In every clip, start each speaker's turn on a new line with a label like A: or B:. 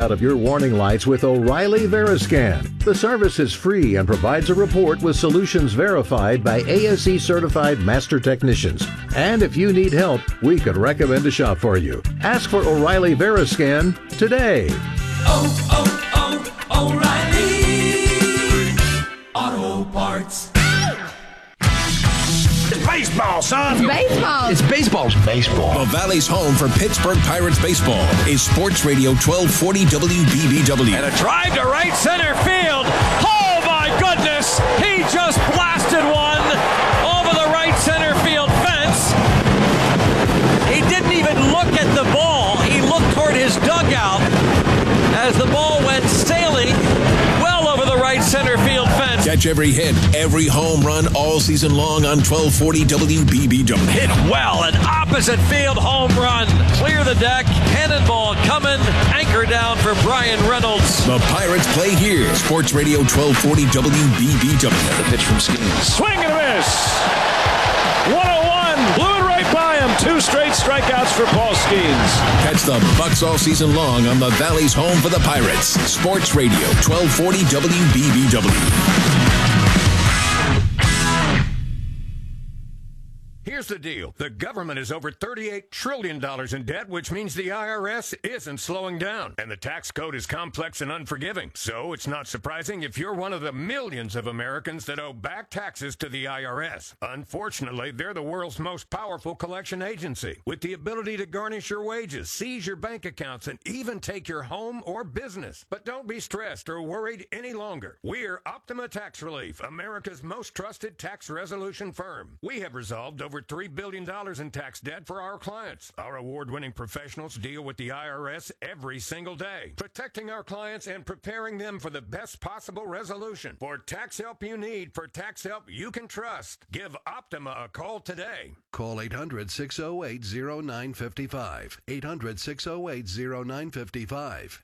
A: out of your warning lights with O'Reilly Veriscan. The service is free and provides a report with solutions verified by ASE certified master technicians. And if you need help, we could recommend a shop for you. Ask for O'Reilly Veriscan today.
B: O'Reilly Auto Parts.
C: It's baseball, son.
D: It's baseball.
C: It's baseball's baseball.
E: The Valley's home for Pittsburgh Pirates baseball is Sports Radio 1240 WBBW.
F: And a drive to right center field. Oh, my goodness. He just blasted one over the right center field fence. He didn't even look at the ball. He looked toward his dugout as the ball went sailing well over the right center field fence.
E: Catch every hit, every home run all season long on 1240 WBBW.
F: Hit well, an opposite field home run. Clear the deck, cannonball coming, anchor down for Brian Reynolds.
E: The Pirates play here. Sports Radio 1240 WBBW.
F: The pitch from Skeens.
C: Swing and a miss. 101. Blew it right by him. 2 straight strikeouts for Paul Skeens.
E: Catch the Bucks all season long on the Valley's home for the Pirates. Sports Radio 1240 WBBW.
G: Here's the deal. The government is over $38 trillion in debt, which means the IRS isn't slowing down. And the tax code is complex and unforgiving. So it's not surprising if you're one of the millions of Americans that owe back taxes to the IRS. Unfortunately, they're the world's most powerful collection agency, with the ability to garnish your wages, seize your bank accounts, and even take your home or business. But don't be stressed or worried any longer. We're Optima Tax Relief, America's most trusted tax resolution firm. We have resolved over $3 billion in tax debt for our clients. Our award-winning professionals deal with the IRS every single day, protecting our clients and preparing them for the best possible resolution. For tax help you need, for tax help you can trust, give Optima a call today.
H: Call 800-608-0955. 800-608-0955.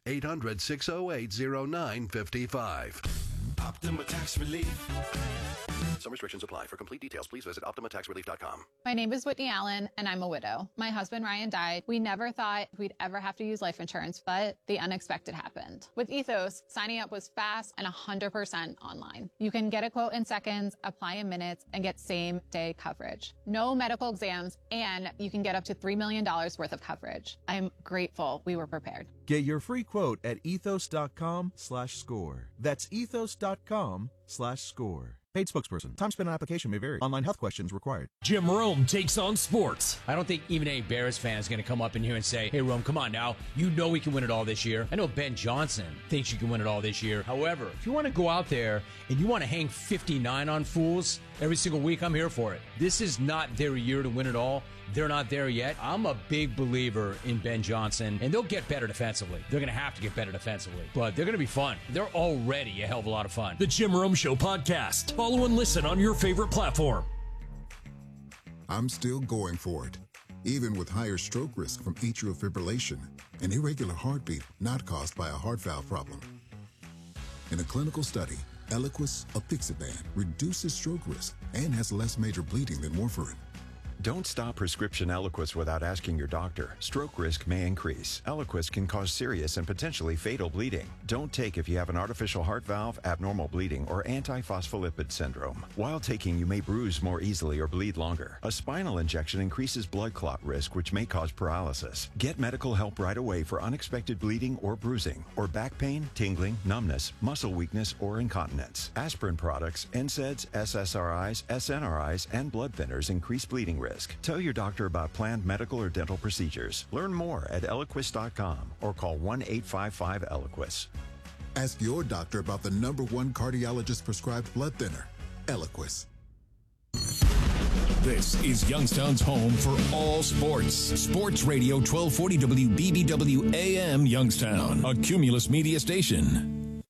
H: 800-608-0955.
B: Optima Tax Relief.
H: Some restrictions apply. For complete details, please visit OptimaTaxRelief.com.
I: My name is Whitney Allen, and I'm a widow. My husband, Ryan, died. We never thought we'd ever have to use life insurance, but the unexpected happened. With Ethos, signing up was fast and 100% online. You can get a quote in seconds, apply in minutes, and get same-day coverage. No medical exams, and you can get up to $3 million worth of coverage. I'm grateful we were prepared.
J: Get your free quote at ethos.com/score. That's ethos.com/score. Paid spokesperson. Time spent on application may vary. Online health questions required.
K: Jim Rome takes on sports.
L: I don't think even a Bears fan is going to come up in here and say, hey, Rome, come on now. You know we can win it all this year. I know Ben Johnson thinks you can win it all this year. However, if you want to go out there and you want to hang 59 on fools every single week, I'm here for it. This is not their year to win it all. They're not there yet. I'm a big believer in Ben Johnson, and they'll get better defensively. They're going to have to get better defensively, but they're going to be fun. They're already a hell of a lot of fun.
K: The Jim Rome Show podcast. Follow and listen on your favorite platform.
M: I'm still going for it, even with higher stroke risk from atrial fibrillation, an irregular heartbeat not caused by a heart valve problem. In a clinical study, Eliquis apixaban reduces stroke risk and has less major bleeding than warfarin.
N: Don't stop prescription Eliquis without asking your doctor. Stroke risk may increase. Eliquis can cause serious and potentially fatal bleeding. Don't take if you have an artificial heart valve, abnormal bleeding, or antiphospholipid syndrome. While taking, you may bruise more easily or bleed longer. A spinal injection increases blood clot risk, which may cause paralysis. Get medical help right away for unexpected bleeding or bruising, or back pain, tingling, numbness, muscle weakness, or incontinence. Aspirin products, NSAIDs, SSRIs, SNRIs, and blood thinners increase bleeding risk. Tell your doctor about planned medical or dental procedures. Learn more at Eliquis.com or call 1-855-ELIQUIS.
M: Ask your doctor about the #1 cardiologist prescribed blood thinner, Eliquis.
E: This is Youngstown's home for all sports. Sports Radio 1240 WBBW AM Youngstown, a Cumulus media station.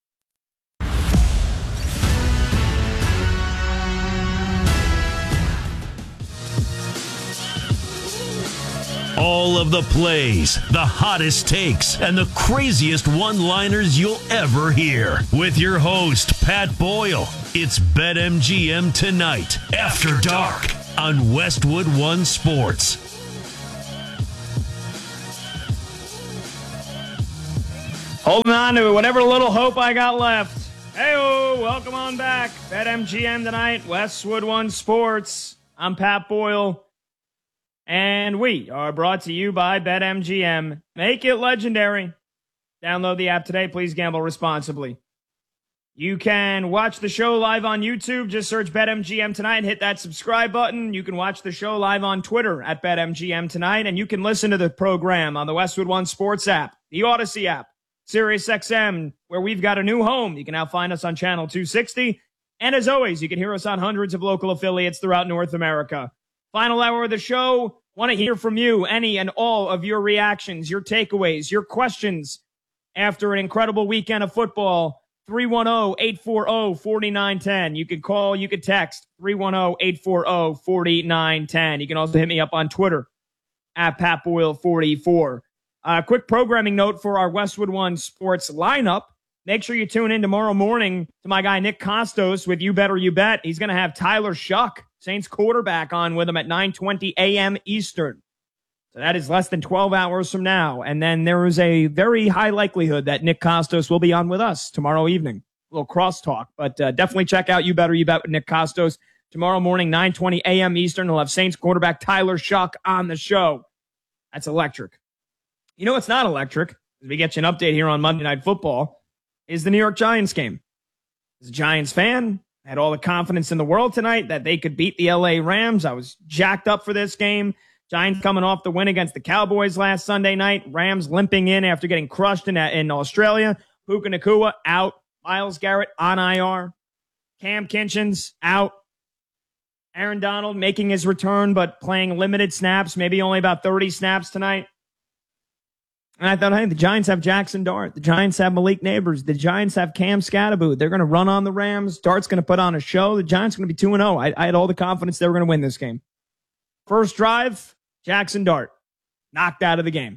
K: All of the plays, the hottest takes, and the craziest one-liners you'll ever hear. With your host, Pat Boyle. It's BetMGM Tonight, After Dark, on Westwood One Sports.
D: Holding on to whatever little hope I got left. Hey-o, welcome on back. BetMGM tonight, Westwood One Sports. I'm Pat Boyle, and we are brought to you by BetMGM. Make it legendary. Download the app today. Please gamble responsibly. You can watch the show live on YouTube. Just search BetMGM tonight and hit that subscribe button. You can watch the show live on Twitter at BetMGM tonight, and you can listen to the program on the Westwood One Sports app, the Odyssey app, SiriusXM, where we've got a new home. You can now find us on Channel 260. And as always, you can hear us on hundreds of local affiliates throughout North America. Final hour of the show. Want to hear from you, any and all of your reactions, your takeaways, your questions after an incredible weekend of football. 310-840-4910. You can call, you can text 310-840-4910. You can also hit me up on Twitter at PatBoyle44. Quick programming note for our Westwood One Sports lineup. Make sure you tune in tomorrow morning to my guy Nick Kostos with You Better You Bet. He's going to have Tyler Shuck, Saints quarterback, on with him at 9:20 a.m. Eastern. So that is less than 12 hours from now. And then there is a very high likelihood that Nick Kostos will be on with us tomorrow evening. A little crosstalk, but definitely check out You Better You Bet with Nick Kostos. Tomorrow morning, 9:20 a.m. Eastern, we'll have Saints quarterback Tyler Shuck on the show. That's electric. You know what's not electric, as we get you an update here on Monday Night Football, is the New York Giants game. As a Giants fan, I had all the confidence in the world tonight that they could beat the LA Rams. I was jacked up for this game. Giants coming off the win against the Cowboys last Sunday night. Rams limping in after getting crushed in Australia. Puka Nacua out. Myles Garrett on IR. Cam Kinchins out. Aaron Donald making his return, but playing limited snaps, maybe only about 30 snaps tonight. And I thought, hey, the Giants have Jackson Dart. The Giants have Malik Neighbors. The Giants have Cam Scatterboot. They're going to run on the Rams. Dart's going to put on a show. The Giants are going to be 2-0. I had all the confidence they were going to win this game. First drive, Jackson Dart knocked out of the game.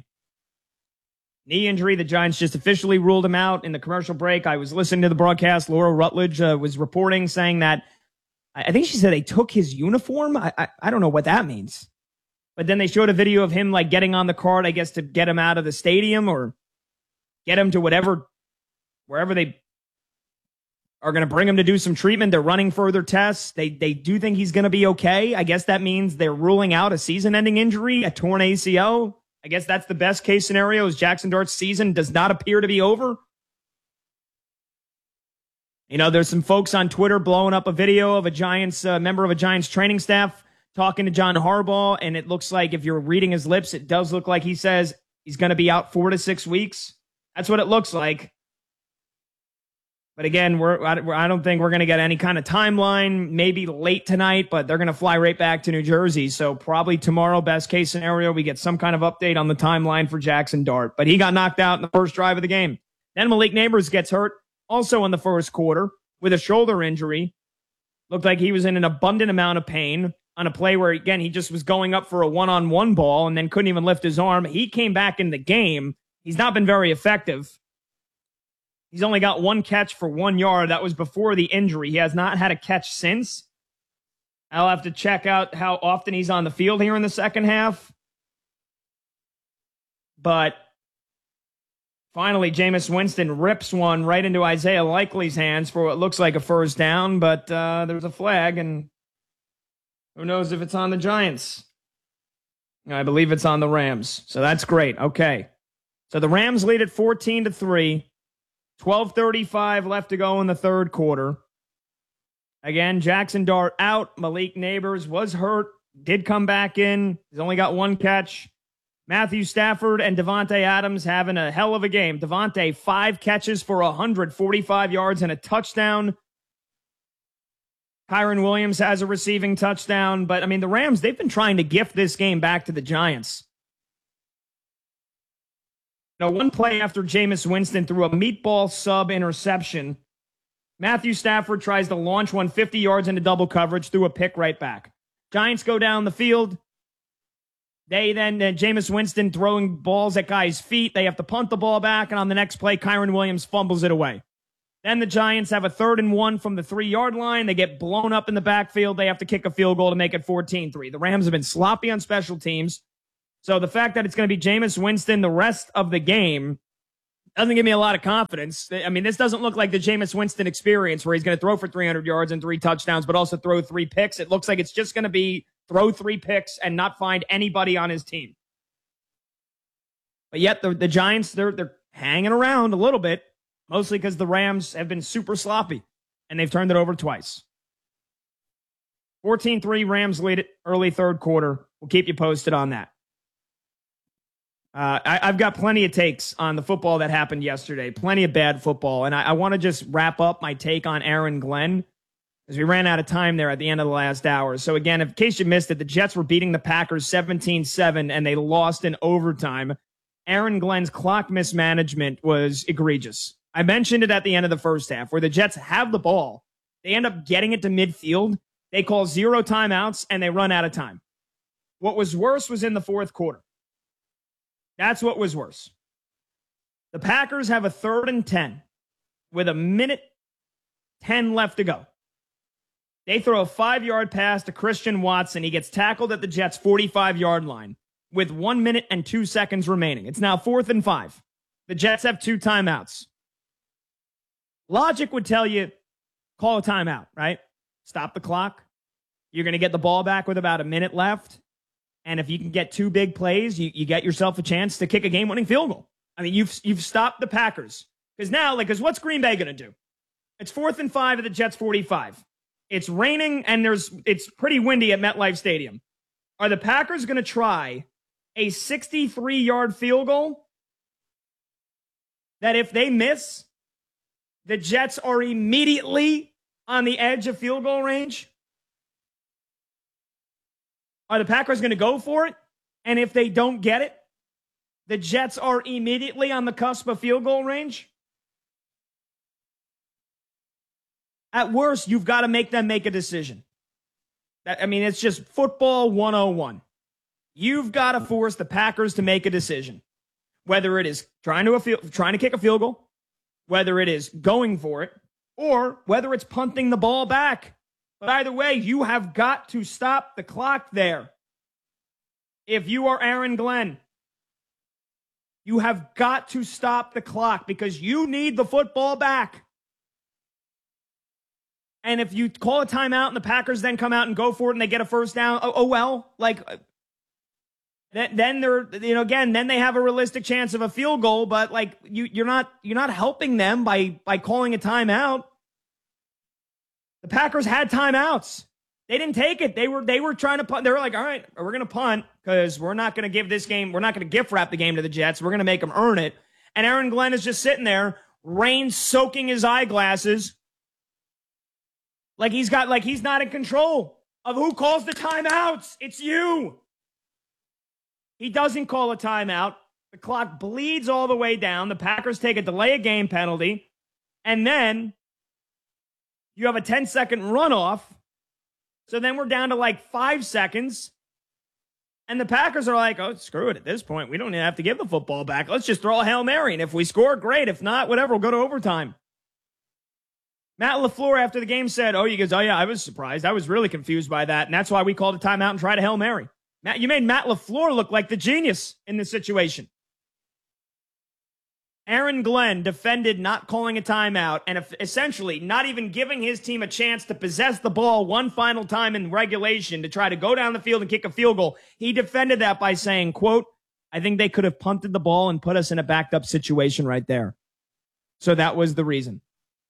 D: Knee injury. The Giants just officially ruled him out in the commercial break. I was listening to the broadcast. Laura Rutledge was reporting, saying that I think she said they took his uniform. I don't know what that means. But then they showed a video of him like getting on the cart, I guess, to get him out of the stadium or get him to wherever they are going to bring him to do some treatment. They're running further tests. They do think he's going to be okay. I guess that means they're ruling out a season-ending injury, a torn ACL. I guess that's the best case scenario, is Jackson Dart's season does not appear to be over. You know, there's some folks on Twitter blowing up a video of a Giants member of a Giants training staff talking to John Harbaugh, and it looks like, if you're reading his lips, it does look like he says he's going to be out 4 to 6 weeks. That's what it looks like. But again, I don't think we're going to get any kind of timeline. Maybe late tonight, but they're going to fly right back to New Jersey. So probably tomorrow, best case scenario, we get some kind of update on the timeline for Jackson Dart. But he got knocked out in the first drive of the game. Then Malik Neighbors gets hurt also in the first quarter with a shoulder injury. Looked like he was in an abundant amount of pain on a play where, again, he just was going up for a one-on-one ball and then couldn't even lift his arm. He came back in the game. He's not been very effective. He's only got one catch for 1 yard. That was before the injury. He has not had a catch since. I'll have to check out how often he's on the field here in the second half. But finally, Jameis Winston rips one right into Isaiah Likely's hands for what looks like a first down, but there's a flag, and who knows if it's on the Giants. I believe it's on the Rams, so that's great. Okay. So the Rams lead at 14-3. 12:35 left to go in the third quarter. Again, Jackson Dart out. Malik Neighbors was hurt, did come back in. He's only got one catch. Matthew Stafford and Devontae Adams having a hell of a game. Devontae, 5 catches for 145 yards and a touchdown. Kyron Williams has a receiving touchdown. But, I mean, the Rams, they've been trying to gift this game back to the Giants. Now, one play after Jameis Winston threw a meatball sub interception, Matthew Stafford tries to launch one 50 yards into double coverage, threw a pick right back. Giants go down the field. They then, Jameis Winston throwing balls at guys' feet. They have to punt the ball back, and on the next play, Kyron Williams fumbles it away. Then the Giants have a 3rd and 1 from the 3-yard line. They get blown up in the backfield. They have to kick a field goal to make it 14-3. The Rams have been sloppy on special teams. So the fact that it's going to be Jameis Winston the rest of the game, Doesn't give me a lot of confidence. I mean, this doesn't look like the Jameis Winston experience where he's going to throw for 300 yards and 3 touchdowns, but also throw 3 picks. It looks like it's just going to be throw 3 picks and not find anybody on his team. But yet the Giants, they're hanging around a little bit, mostly because the Rams have been super sloppy, and they've turned it over twice. 14-3, Rams lead it early third quarter. We'll keep you posted on that. I've got plenty of takes on the football that happened yesterday, plenty of bad football, and I want to just wrap up my take on Aaron Glenn, as we ran out of time there at the end of the last hour. So again, in case you missed it, the Jets were beating the Packers 17-7, and they lost in overtime. Aaron Glenn's clock mismanagement was egregious. I mentioned it at the end of the first half, where the Jets have the ball. They end up getting it to midfield. They call 0 timeouts, and they run out of time. What was worse was in the fourth quarter. That's what was worse. The Packers have a 3rd and 10 with 1:10 left to go. They throw a 5-yard pass to Christian Watson. He gets tackled at the Jets' 45-yard line with 1 minute and 2 seconds remaining. It's now 4th and 5. The Jets have 2 timeouts. Logic would tell you, call a timeout, right? Stop the clock. You're going to get the ball back with about a minute left. And if you can get 2 big plays, you get yourself a chance to kick a game-winning field goal. I mean, you've stopped the Packers. Because now, because what's Green Bay going to do? It's 4th and 5 at the Jets' 45. It's raining, and it's pretty windy at MetLife Stadium. Are the Packers going to try a 63-yard field goal that if they miss, the Jets are immediately on the edge of field goal range? Are the Packers going to go for it? And if they don't get it, the Jets are immediately on the cusp of field goal range? At worst, you've got to make them make a decision. It's just football 101. You've got to force the Packers to make a decision. Whether it is trying to kick a field goal, whether it is going for it, or whether it's punting the ball back. But either way, you have got to stop the clock there. If you are Aaron Glenn, you have got to stop the clock because you need the football back. And if you call a timeout and the Packers then come out and go for it and they get a first down, then then they have a realistic chance of a field goal, but you're not helping them by calling a timeout. The Packers had timeouts. They didn't take it. They were trying to punt. They were like, all right, we're going to punt because we're not going to give this game. We're not going to gift wrap the game to the Jets. We're going to make them earn it. And Aaron Glenn is just sitting there, rain soaking his eyeglasses, like he's not in control of who calls the timeouts. It's you. He doesn't call a timeout. The clock bleeds all the way down. The Packers take a delay of game penalty, and then you have a 10-second runoff. So then we're down to 5 seconds. And the Packers are like, oh, screw it. At this point, we don't even have to give the football back. Let's just throw a Hail Mary. And if we score, great. If not, whatever, we'll go to overtime. Matt LaFleur after the game said, oh yeah, I was surprised. I was really confused by that. And that's why we called a timeout and tried a Hail Mary. Matt, you made Matt LaFleur look like the genius in this situation. Aaron Glenn defended not calling a timeout and essentially not even giving his team a chance to possess the ball one final time in regulation to try to go down the field and kick a field goal. He defended that by saying, quote, I think they could have punted the ball and put us in a backed up situation right there. So that was the reason.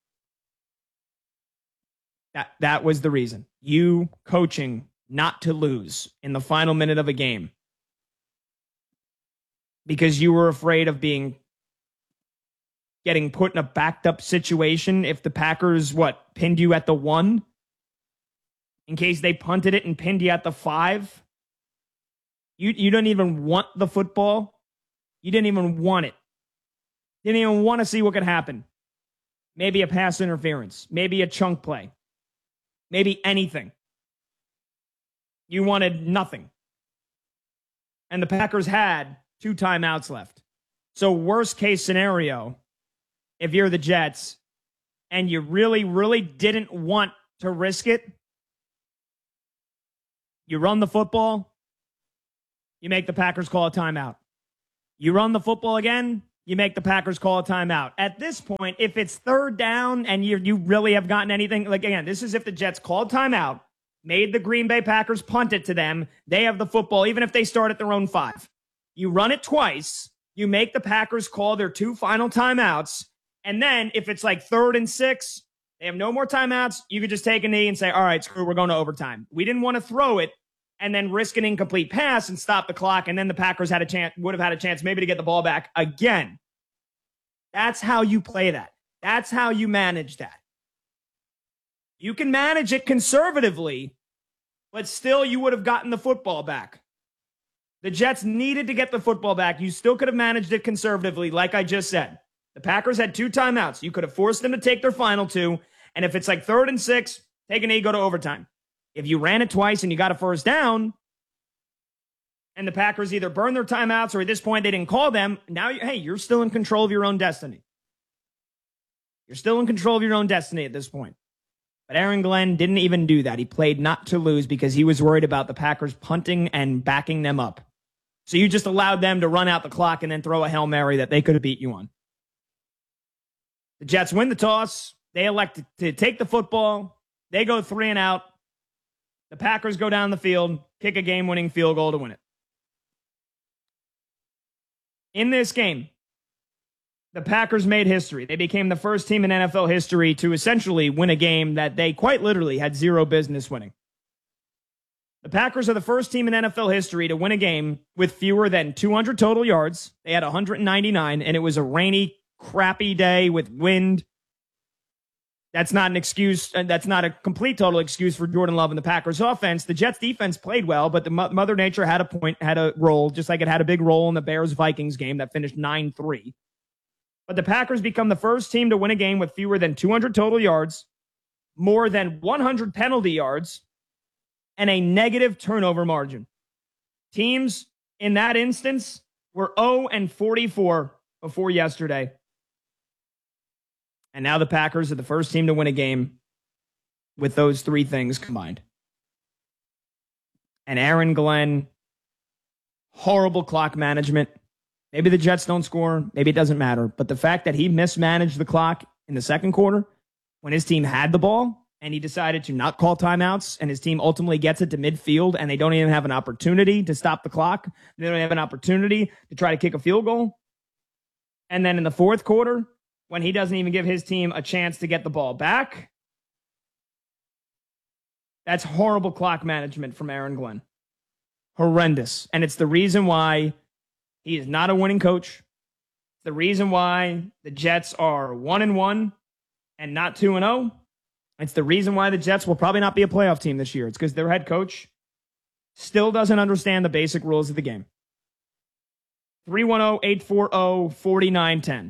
D: That was the reason. You coaching not to lose in the final minute of a game because you were afraid of getting put in a backed up situation if the Packers, pinned you at the 1? In case they punted it and pinned you at the 5? You don't even want the football. You didn't even want it. Didn't even want to see what could happen. Maybe a pass interference. Maybe a chunk play. Maybe anything. You wanted nothing. And the Packers had 2 timeouts left. So worst case scenario, if you're the Jets and you really, really didn't want to risk it, you run the football, you make the Packers call a timeout. You run the football again, you make the Packers call a timeout. At this point, if it's third down and you really have gotten anything, like, again, this is if the Jets called timeout, made the Green Bay Packers punt it to them, they have the football, even if they start at their own 5. You run it twice, you make the Packers call their 2 final timeouts, and then if it's like 3rd and 6, they have no more timeouts, you could just take a knee and say, all right, screw, we're going to overtime. We didn't want to throw it and then risk an incomplete pass and stop the clock, and then the Packers would have had a chance maybe to get the ball back again. That's how you play that. That's how you manage that. You can manage it conservatively, but still you would have gotten the football back. The Jets needed to get the football back. You still could have managed it conservatively, like I just said. The Packers had 2 timeouts. You could have forced them to take their final 2, and if it's like 3rd and 6, take a knee, go to overtime. If you ran it twice and you got a first down, and the Packers either burned their timeouts or at this point they didn't call them, now, you're still in control of your own destiny. You're still in control of your own destiny at this point. But Aaron Glenn didn't even do that. He played not to lose because he was worried about the Packers punting and backing them up. So you just allowed them to run out the clock and then throw a Hail Mary that they could have beat you on. The Jets win the toss. They elect to take the football. They go 3 and out. The Packers go down the field, kick a game-winning field goal to win it. In this game, the Packers made history. They became the first team in NFL history to essentially win a game that they quite literally had 0 business winning. The Packers are the first team in NFL history to win a game with fewer than 200 total yards. They had 199, and it was a rainy, crappy day with wind. That's not an excuse. That's not a complete total excuse for Jordan Love and the Packers offense. The Jets defense played well, but the Mother Nature had a role, just like it had a big role in the Bears-Vikings game that finished 9-3. But the Packers become the first team to win a game with fewer than 200 total yards, more than 100 penalty yards, and a negative turnover margin. Teams in that instance were 0-44 before yesterday. And now the Packers are the first team to win a game with those 3 things combined. And Aaron Glenn, horrible clock management. Maybe the Jets don't score. Maybe it doesn't matter. But the fact that he mismanaged the clock in the second quarter when his team had the ball and he decided to not call timeouts and his team ultimately gets it to midfield and they don't even have an opportunity to stop the clock. They don't have an opportunity to try to kick a field goal. And then in the fourth quarter, when he doesn't even give his team a chance to get the ball back, that's horrible clock management from Aaron Glenn. Horrendous. And it's the reason why he is not a winning coach. It's the reason why the Jets are 1-1 and not 2-0. It's the reason why the Jets will probably not be a playoff team this year. It's because their head coach still doesn't understand the basic rules of the game. 310-840-4910.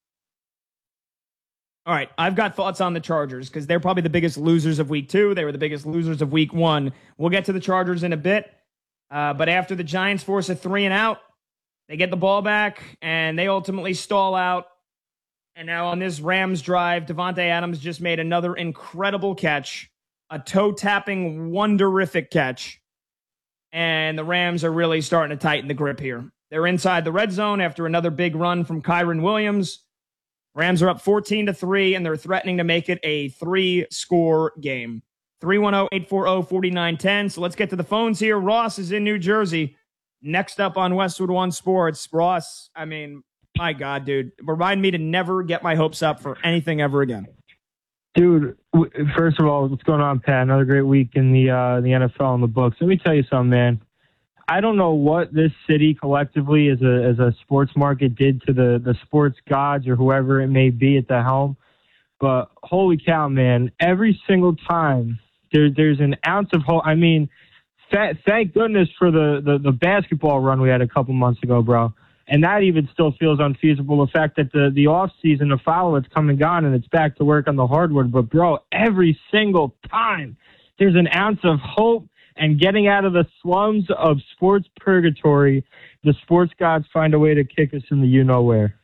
D: All right, I've got thoughts on the Chargers because they're probably the biggest losers of week 2. They were the biggest losers of week 1. We'll get to the Chargers in a bit. But after the Giants force a 3 and out, they get the ball back and they ultimately stall out. And now on this Rams drive, Devontae Adams just made another incredible catch, a toe-tapping, wonderific catch. And the Rams are really starting to tighten the grip here. They're inside the red zone after another big run from Kyren Williams. Rams are up 14-3, and they're threatening to make it a 3-score game. 310-840-4910. So let's get to the phones here. Ross is in New Jersey. Next up on Westwood One Sports. Ross, I mean, my God, dude. Remind me to never get my hopes up for anything ever again.
O: Dude, first of all, what's going on, Pat? Another great week in the NFL in the books. Let me tell you something, man. I don't know what this city collectively as a sports market did to the sports gods or whoever it may be at the helm. But holy cow, man, every single time there's an ounce of hope. I mean, thank goodness for the basketball run we had a couple months ago, bro. And that even still feels unfeasible. The fact that the off season to follow it's come and gone and it's back to work on the hardwood. But bro, every single time there's an ounce of hope. And getting out of the slums of sports purgatory, the sports gods find a way to kick us in the you-know-where.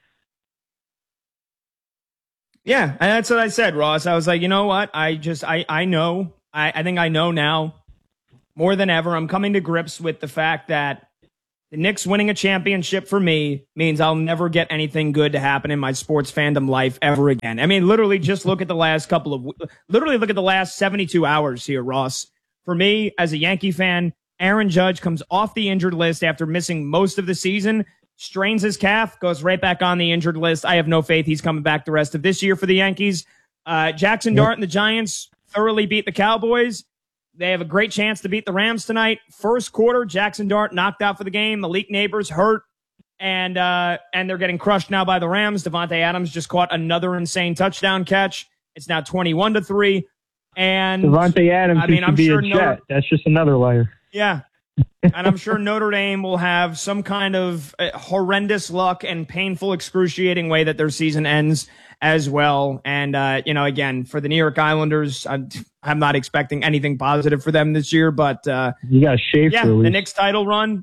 D: Yeah, and that's what I said, Ross. I was like, you know what? I know. I think I know now more than ever. I'm coming to grips with the fact that The Knicks winning a championship for me means I'll never get anything good to happen in my sports fandom life ever again. I mean, literally just look at the last look at the last 72 hours here, Ross. For me, as a Yankee fan, Aaron Judge comes off the injured list after missing most of the season, strains his calf, goes right back on the injured list. I have no faith he's coming back the rest of this year for the Yankees. Jackson Dart and the Giants thoroughly beat the Cowboys. They have a great chance to beat the Rams tonight. First quarter, Jackson Dart knocked out for the game. Malik Neighbors hurt, and they're getting crushed now by the Rams. Devontae Adams just caught another insane touchdown catch. It's now 21-3. And
O: Devontae Adams used to be a Jet. That's just another layer.
D: Yeah. And I'm sure Notre Dame will have some kind of horrendous luck and painful, excruciating way that their season ends as well. And, again, for the New York Islanders, I'm not expecting anything positive for them this year. But
O: you got Schaefer.
D: Yeah, the Knicks title run,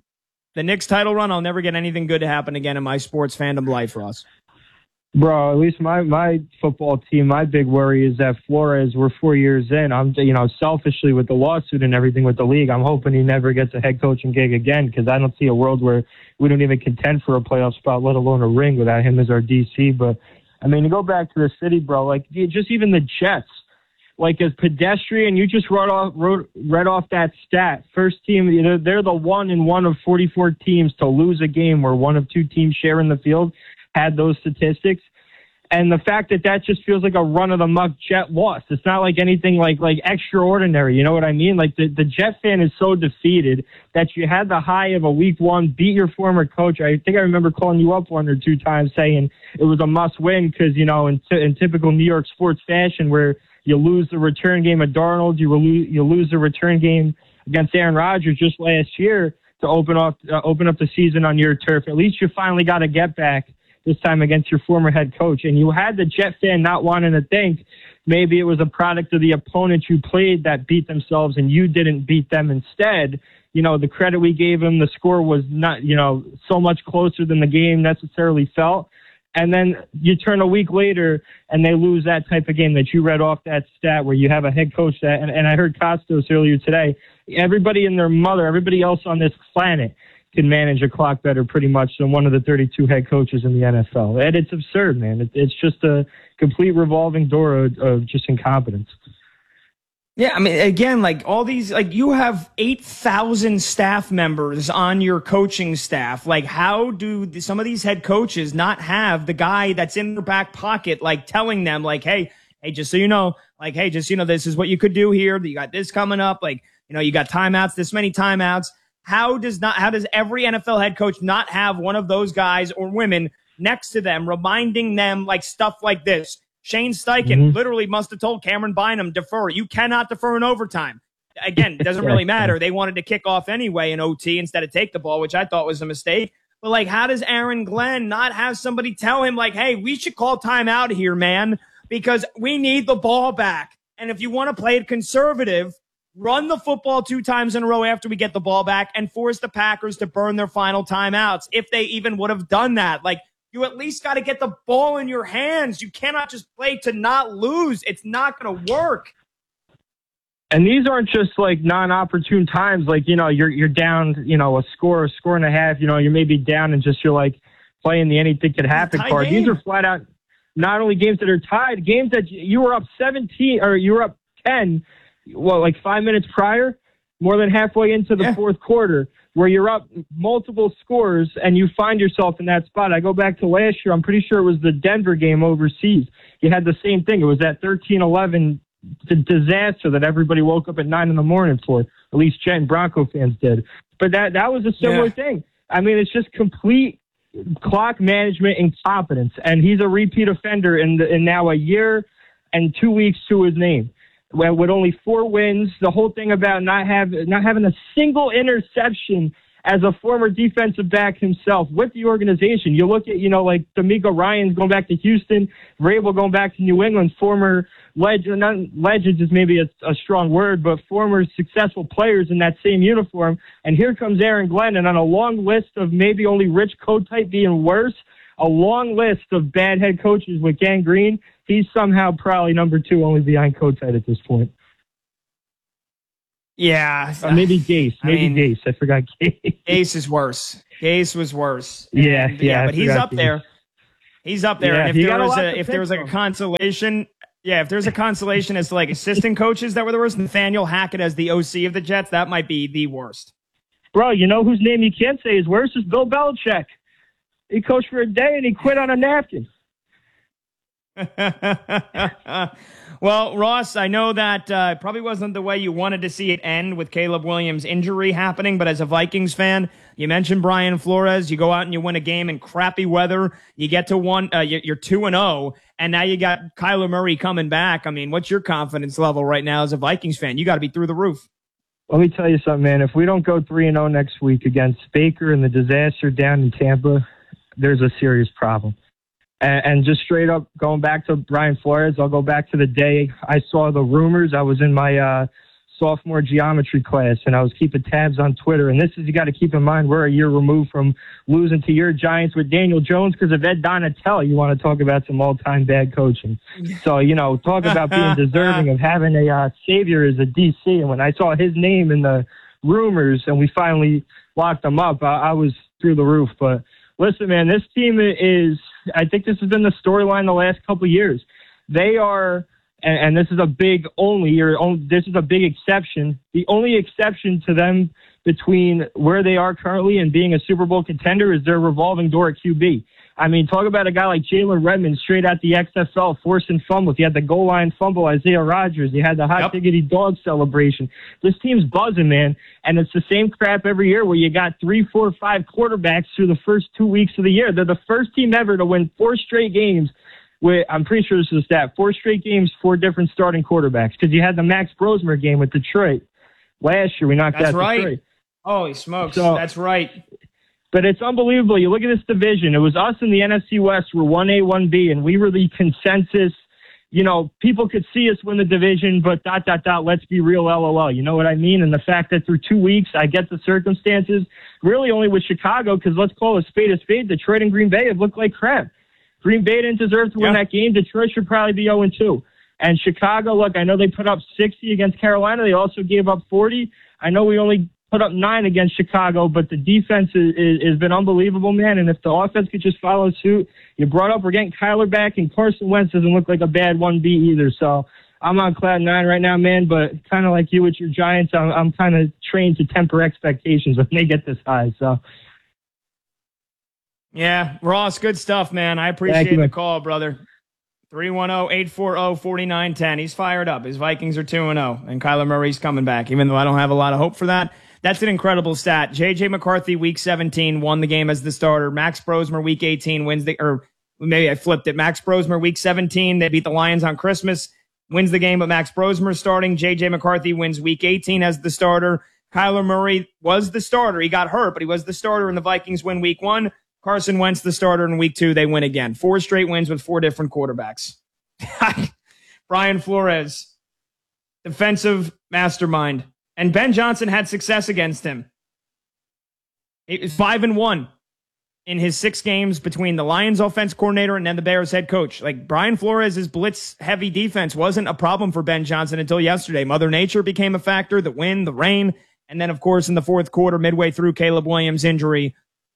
D: I'll never get anything good to happen again in my sports fandom life, Ross.
O: Bro, at least my football team, my big worry is that Flores, we're 4 years in. I'm, selfishly with the lawsuit and everything with the league, I'm hoping he never gets a head coaching gig again, because I don't see a world where we don't even contend for a playoff spot, let alone a ring, without him as our DC. But, to go back to the city, bro, just even the Jets, as pedestrian, you just read off that stat. First team, they're the one in one of 44 teams to lose a game where one of two teams sharing the field had those statistics. And the fact that just feels like a run-of-the-muck Jet loss. It's not like anything like extraordinary, you know what I mean? The Jet fan is so defeated that you had the high of a week one, beat your former coach. I think I remember calling you up 1 or 2 times saying it was a must-win because, in typical New York sports fashion where you lose the return game of Darnold, you lose the return game against Aaron Rodgers just last year to open up the season on your turf. At least you finally got a get back this time against your former head coach. And you had the Jet fan not wanting to think maybe it was a product of the opponent you played that beat themselves and you didn't beat them instead. The credit we gave them, the score was not, so much closer than the game necessarily felt. And then you turn a week later and they lose that type of game that you read off that stat where you have a head coach that, and I heard Costos earlier today, everybody else on this planet can manage a clock better pretty much than one of the 32 head coaches in the NFL. And it's absurd, man. It's just a complete revolving door of just incompetence.
D: Yeah, again, all these, you have 8,000 staff members on your coaching staff. How do some of these head coaches not have the guy that's in their back pocket, telling them, hey, just so you know, this is what you could do here. You got this coming up. You got timeouts, this many timeouts. How does every NFL head coach not have one of those guys or women next to them, reminding them stuff like this? Shane Steichen literally must have told Cameron Bynum, defer. You cannot defer in overtime. Again, it doesn't really matter. They wanted to kick off anyway in OT instead of take the ball, which I thought was a mistake. But how does Aaron Glenn not have somebody tell him hey, we should call timeout here, man, because we need the ball back. And if you want to play it conservative, run the football 2 times in a row after we get the ball back and force the Packers to burn their final timeouts. If they even would have done that, you at least got to get the ball in your hands. You cannot just play to not lose. It's not going to work.
O: And these aren't just non-opportune times. You're down, a score and a half, you're maybe down and you're playing the anything could happen card. These are flat out not only games that are tied, games that you were up 17 or you were up 10, 5 minutes prior, more than halfway into the fourth quarter, where you're up multiple scores and you find yourself in that spot. I go back to last year. I'm pretty sure it was the Denver game overseas. You had the same thing. It was that 13-11 disaster that everybody woke up at 9 a.m. for. At least Jet and Bronco fans did. But that was a similar thing. It's just complete clock management incompetence. And he's a repeat offender in now a year and 2 weeks to his name. With only 4 wins, the whole thing about not having a single interception as a former defensive back himself with the organization. You look at, D'Amico Ryans going back to Houston, Vrabel going back to New England, former legend is maybe a strong word, but former successful players in that same uniform. And here comes Aaron Glenn, and on a long list of maybe only Rich Kotite being worse, a long list of bad head coaches with gangrene, he's somehow probably number 2 only behind Kotite at this point.
D: Yeah.
O: Or maybe Gase. Gase. I forgot Gase.
D: Gase is worse. Gase was worse.
O: Yeah.
D: But he's up there. He's up there.
O: Yeah,
D: and if there was like a consolation, if there's a consolation as to like assistant coaches that were the worst, Nathaniel Hackett as the OC of the Jets, that might be the worst.
O: Bro, you know whose name you can't say is worse is Bill Belichick. He coached for a day and he quit on a napkin.
D: Well, Ross, I know that it probably wasn't the way you wanted to see it end with Caleb Williams' injury happening, but as a Vikings fan, you mentioned Brian Flores. You go out and you win a game in crappy weather. You get to you're 2-0, and now you got Kyler Murray coming back. I mean, what's your confidence level right now as a Vikings fan? You got to be through the roof.
O: Let me tell you something, man. If we don't go 3-0 next week against Baker and the disaster down in Tampa, there's a serious problem. And just straight up going back to Brian Flores, I'll go back to the day I saw the rumors. I was in my sophomore geometry class, and I was keeping tabs on Twitter. And this is, you got to keep in mind, we're a year removed from losing to your Giants with Daniel Jones because of Ed Donatell. You want to talk about some all-time bad coaching. So, talk about being deserving of having a savior as a DC. And when I saw his name in the rumors and we finally locked him up, I was through the roof. But listen, man, this team is, I think this has been the storyline the last couple of years. They are, and this is a big this is a big exception. The only exception to them between where they are currently and being a Super Bowl contender is their revolving door at QB. I mean, talk about a guy like Jalen Redmond straight out the XFL, forcing fumbles. You had the goal line fumble, Isaiah Rodgers. You had the hot diggity dog celebration. This team's buzzing, man. And it's the same crap every year where you got 3, 4, 5 quarterbacks through the first 2 weeks of the year. They're the first team ever to win 4 straight games. I'm pretty sure this is a stat. 4 straight games, 4 different starting quarterbacks. Because you had the Max Brosmer game with Detroit. Last year, we knocked out Detroit.
D: Holy smokes. That's right.
O: But it's unbelievable. You look at this division. It was us in the NFC West were 1A, 1B, and we were the consensus. People could see us win the division, but ... let's be real, LOL. You know what I mean? And the fact that through 2 weeks, I get the circumstances, really only with Chicago, because let's call a spade. Detroit and Green Bay have looked like crap. Green Bay didn't deserve to win that game. Detroit should probably be 0-2. And Chicago, look, I know they put up 60 against Carolina. They also gave up 40. I know we only put up 9 against Chicago, but the defense has been unbelievable, man. And if the offense could just follow suit, you brought up we're getting Kyler back, and Carson Wentz doesn't look like a bad 1B either. So I'm on cloud 9 right now, man. But kind of like you with your Giants, I'm kind of trained to temper expectations when they get this high. So.
D: Yeah, Ross, good stuff, man. I appreciate the call, brother. 310-840-4910. He's fired up. His Vikings are 2-0, and Kyler Murray's coming back, even though I don't have a lot of hope for that. That's an incredible stat. J.J. McCarthy, Week 17, won the game as the starter. Max Brosmer, Week 18, wins or maybe I flipped it. Max Brosmer, Week 17, they beat the Lions on Christmas, wins the game, but Max Brosmer starting. J.J. McCarthy wins Week 18 as the starter. Kyler Murray was the starter. He got hurt, but he was the starter, and the Vikings win Week 1. Carson Wentz, the starter, in Week 2, they win again. 4 straight wins with 4 different quarterbacks. Brian Flores, defensive mastermind. And Ben Johnson had success against him. It was 5-1 in his 6 games between the Lions offense coordinator and then the Bears head coach. Like, Brian Flores' blitz-heavy defense wasn't a problem for Ben Johnson until yesterday. Mother Nature became a factor, the wind, the rain, and then, of course, in the fourth quarter, midway through Caleb Williams' injury,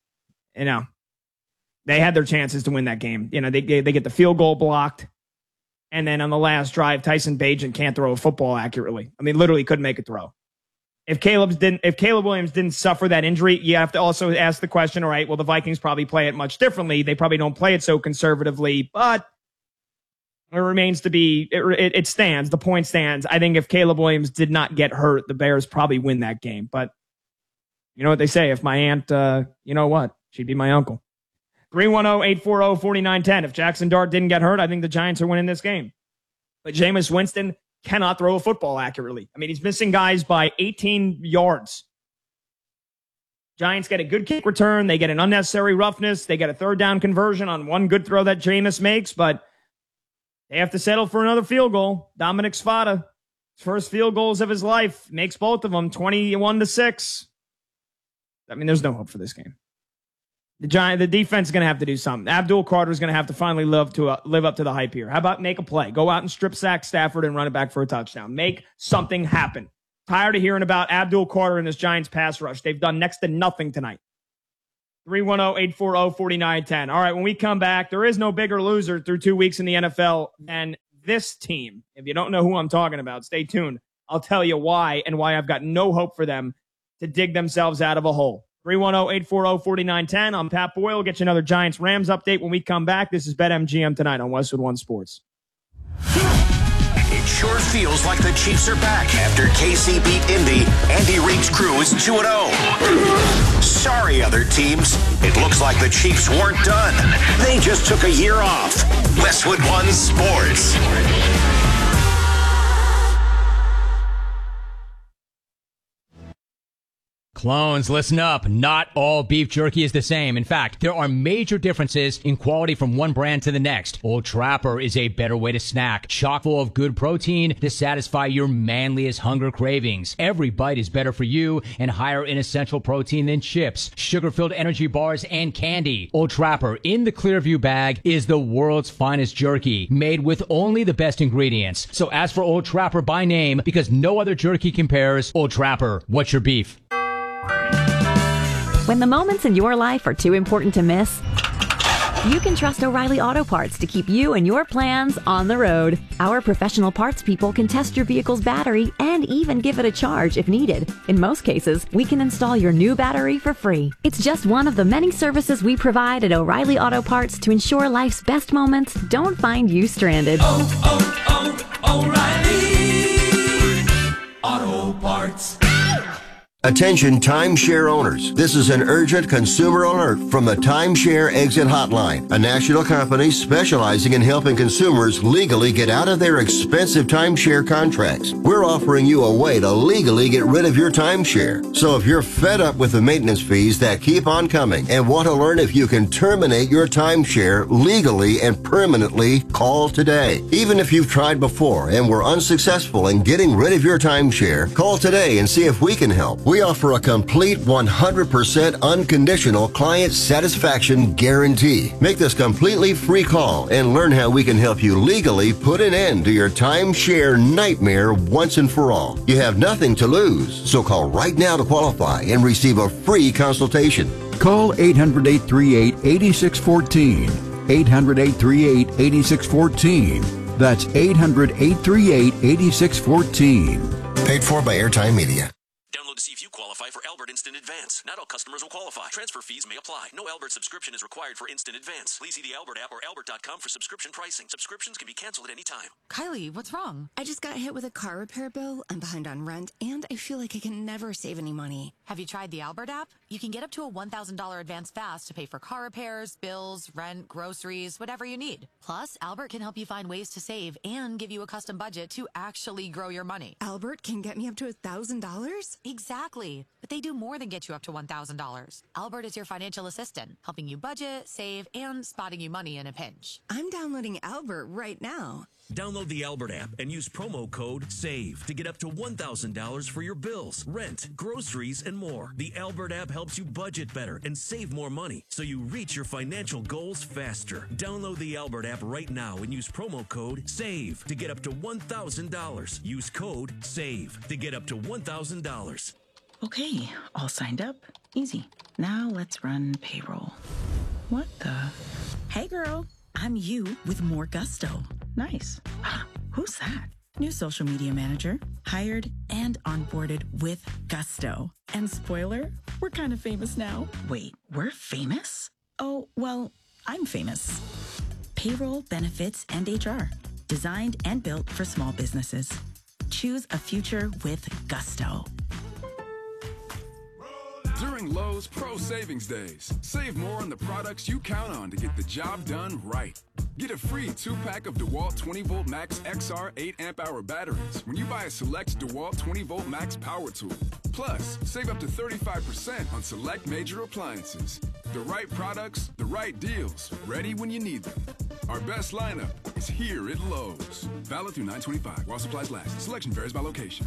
D: they had their chances to win that game. They get the field goal blocked. And then on the last drive, Tyson Bagent can't throw a football accurately. I mean, literally couldn't make a throw. If Caleb Williams didn't suffer that injury, you have to also ask the question, all right, well, the Vikings probably play it much differently. They probably don't play it so conservatively, but it remains to be, it stands. The point stands. I think if Caleb Williams did not get hurt, the Bears probably win that game. But you know what they say, if my aunt, you know what, she'd be my uncle. 310-840-4910. If Jackson Dart didn't get hurt, I think the Giants are winning this game. But Jameis Winston cannot throw a football accurately. I mean, he's missing guys by 18 yards. Giants get a good kick return. They get an unnecessary roughness. They get a 3rd down conversion on one good throw that Jameis makes, but they have to settle for another field goal. Dominic Spada, first field goals of his life, makes both of them 21-6. I mean, there's no hope for this game. The defense is going to have to do something. Abdul Carter is going to have to finally live up to the hype here. How about make a play? Go out and strip sack Stafford and run it back for a touchdown. Make something happen. Tired of hearing about Abdul Carter and this Giants pass rush. They've done next to nothing tonight. 310-840-4910. All right, when we come back, there is no bigger loser through 2 weeks in the NFL than this team. If you don't know who I'm talking about, stay tuned. I'll tell you why and why I've got no hope for them to dig themselves out of a hole. 310-840-4910. I'm Pat Boyle. We'll get you another Giants-Rams update when we come back. This is BetMGM tonight on Westwood One Sports.
P: It sure feels like the Chiefs are back after KC beat Indy. Andy Reid's crew is 2-0. Sorry, other teams. It looks like the Chiefs weren't done. They just took a year off. Westwood One Sports.
L: Clones, listen up. Not all beef jerky is the same. In fact, there are major differences in quality from one brand to the next. Old Trapper is a better way to snack, chock full of good protein to satisfy your manliest hunger cravings. Every bite is better for you and higher in essential protein than chips, sugar-filled energy bars, and candy. Old Trapper in the Clearview bag is the world's finest jerky, made with only the best ingredients. So ask for Old Trapper by name because no other jerky compares. Old Trapper, what's your beef?
Q: When the moments in your life are too important to miss, you can trust O'Reilly Auto Parts to keep you and your plans on the road. Our professional parts people can test your vehicle's battery and even give it a charge if needed. In most cases, we can install your new battery for free. It's just one of the many services we provide at O'Reilly Auto Parts to ensure life's best moments don't find you stranded.
B: O'Reilly Auto Parts.
R: Attention timeshare owners. This is an urgent consumer alert from the Timeshare Exit Hotline, a national company specializing in helping consumers legally get out of their expensive timeshare contracts. We're offering you a way to legally get rid of your timeshare. So if you're fed up with the maintenance fees that keep on coming and want to learn if you can terminate your timeshare legally and permanently, call today. Even if you've tried before and were unsuccessful in getting rid of your timeshare, call today and see if we can help. We offer a complete 100% unconditional client satisfaction guarantee. Make this completely free call and learn how we can help you legally put an end to your timeshare nightmare once and for all. You have nothing to lose, so call right now to qualify and receive a free consultation.
S: Call 800-838-8614. 800-838-8614. That's 800-838-8614.
R: Paid for by Airtime Media.
H: Download to see if you qualify for Albert Instant Advance. Not all customers will qualify. Transfer fees may apply. No Albert subscription is required for Instant Advance. Please see the Albert app or albert.com for subscription pricing. Subscriptions can be canceled at any time.
T: Kylie, what's wrong? I just got hit with a car repair bill. I'm behind on rent, and I feel like I can never save any money.
U: Have you tried the Albert app? You can get up to a $1,000 advance fast to pay for car repairs, bills, rent, groceries, whatever you need. Plus, Albert can help you find ways to save and give you a custom budget to actually grow your money.
T: Albert can get me up to $1,000?
U: Exactly. But they do more than get you up to $1,000. Albert is your financial assistant, helping you budget, save, and spotting you money in a pinch.
T: I'm downloading Albert right now.
V: Download the Albert app and use promo code SAVE to get up to $1,000 for your bills, rent, groceries, and more. The Albert app helps you budget better and save more money so you reach your financial goals faster. Download the Albert app right now and use promo code SAVE to get up to $1,000. Use code SAVE to get up to $1,000.
W: Okay, all signed up. Easy. Now let's run payroll. What the? Hey girl, I'm you with more gusto. Nice. Who's that? New social media manager, hired and onboarded with gusto. And spoiler, we're kind of famous now. Wait, we're famous? Oh, well, I'm famous. Payroll, benefits, and HR. Designed and built for small businesses. Choose a future with gusto.
X: During Lowe's Pro Savings Days, save more on the products you count on to get the job done right. Get a free 2-pack of DeWalt 20V Max XR 8-amp-hour batteries when you buy a select DeWalt 20V Max power tool. Plus, save up to 35% on select major appliances. The right products, the right deals, ready when you need them. Our best lineup is here at Lowe's. Valid through 9/25 while supplies last. Selection varies by location.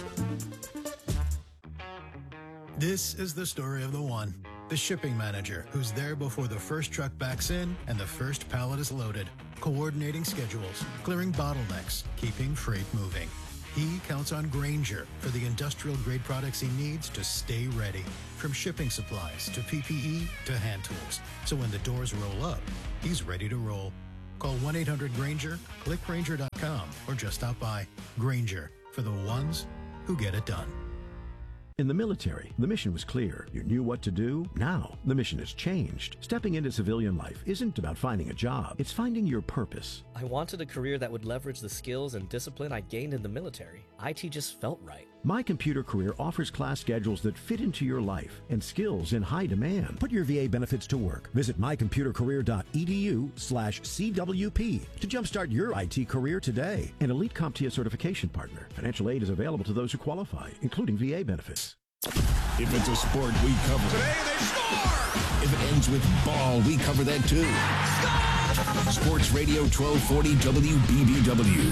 Y: This is the story of the one, the shipping manager, who's there before the first truck backs in and the first pallet is loaded, coordinating schedules, clearing bottlenecks, keeping freight moving. he counts on Grainger for the industrial-grade products he needs to stay ready. From shipping supplies to PPE to hand tools. So when the doors roll up, he's ready to roll. Call 1-800-GRAINGER, click Grainger.com, or just stop by. Grainger, for the ones who get it done.
S: In the military, the mission was clear. You knew what to do. Now, the mission has changed. Stepping into civilian life isn't about finding a job. It's finding your purpose.
A: I wanted a career that would leverage the skills and discipline I gained in the military. IT just felt right.
S: My Computer Career offers class schedules that fit into your life and skills in high demand. Put your VA benefits to work. Visit mycomputercareer.edu/CWP to jumpstart your IT career today. An elite CompTIA certification partner. Financial aid is available to those who qualify, including VA benefits.
E: If it's a sport, we cover it. Today they score! If it ends with ball, we cover that too. Score! Sports Radio 1240 WBBW.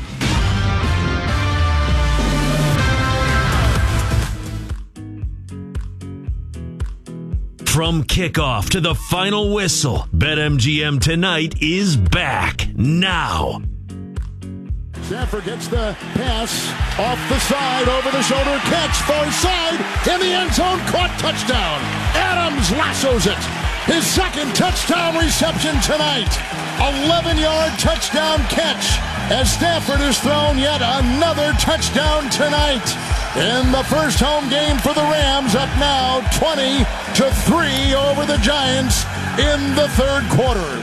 K: From kickoff to the final whistle, BetMGM tonight is back now.
C: Stafford gets the pass off the side, over the shoulder, catch, far side, in the end zone, caught, touchdown. Adams lassos it. His second touchdown reception tonight. 11-yard touchdown catch as Stafford has thrown yet another touchdown tonight. In the first home game for the Rams, up now 20-3 over the Giants in the third quarter.